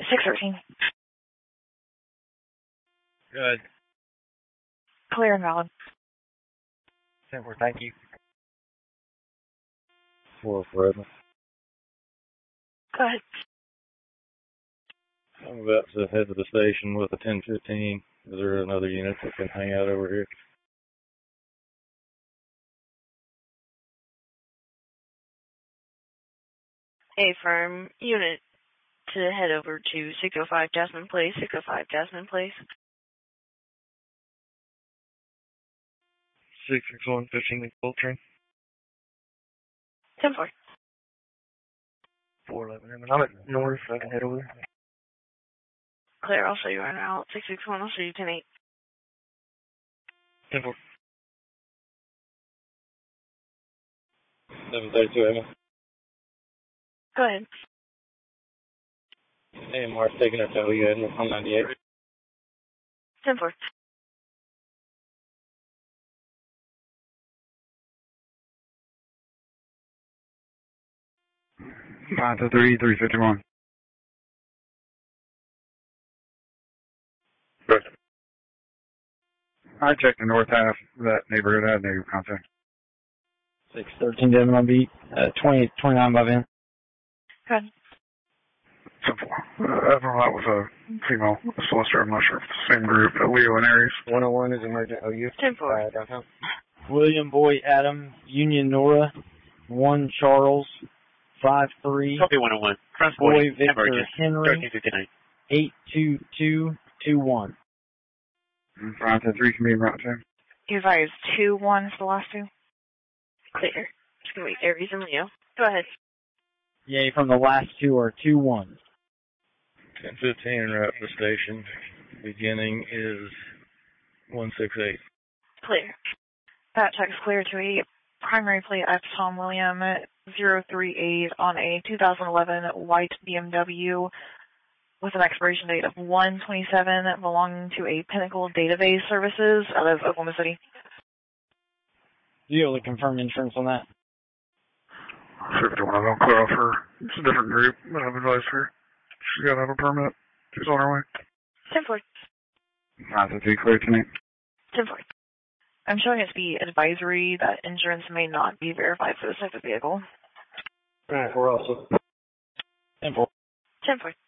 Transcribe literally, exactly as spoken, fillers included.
six thirteen. Good. Clear and valid. Simple, thank you. Four for Edmund. Go ahead. I'm about to head to the station with a ten fifteen. Is there another unit that can hang out over here? A firm unit to head over to six oh five Jasmine Place, six oh five Jasmine Place. six six one, fifteen Coltrane. ten four. four eleven, I'm at north, so I can head over there. Clear, I'll show you right now. six six one, I'll show you ten eight. ten four. seven thirty-two, Emma. Go ahead. A M R's taking her tow, you Edmund, on ninety-eight. ten four. five to three, three fifty-one. Good. I checked the north half of that neighborhood. I had negative contact. six thirteen to my beat. Uh, twenty, twenty-nine by van. Go ahead. Simple. Uh, Admiral, that was a female solicitor. I'm not sure if it's the same group. Uh, Leo and Aries. one oh one is emergent O U. ten four. Uh, downtown. William Boy Adam, Union Nora, one Charles, five three. Copy one oh one. Boy Transporting. Victor Emergent. Henry, thirteen fifty-nine. eight two two two one. five to three can be route two. You advised two one for the last two. Clear. Just gonna wait Aries and Leo. Go ahead. Yay, from the last two are two one. ten fifteen en route to the station. Beginning is one six eight. Clear. That check's clear to a primary plate F Tom William zero three eight on a two thousand eleven white B M W with an expiration date of one twenty-seven belonging to a Pinnacle Database Services out of Oklahoma City. Do you able to confirm insurance on that? fifty-one, I don't clear off her. It's a different group, but I've advised her. She's got to have a permit. She's on her way. ten four. five to three, clear tonight. ten four. I'm showing it to be advisory that insurance may not be verified for this type of vehicle. Alright, we're also. ten four. ten four.